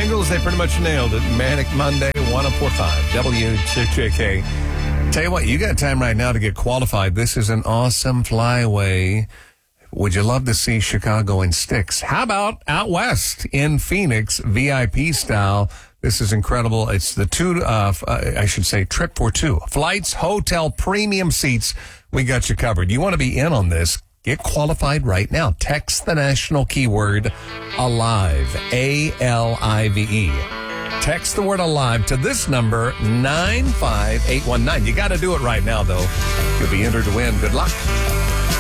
Bangles, they pretty much nailed it. Manic Monday, 104.5 WJK. Tell you what, you got time right now to get qualified. This is an awesome flyaway. Would you love to see Chicago in Styx? How about out west in Phoenix, VIP style? This is incredible. It's the trip for two. Flights, hotel, premium seats. We got you covered. You want to be in on this? Get qualified right now. Text the national keyword ALIVE, ALIVE. Text the word ALIVE to this number, 95819. You got to do it right now, though. You'll be entered to win. Good luck.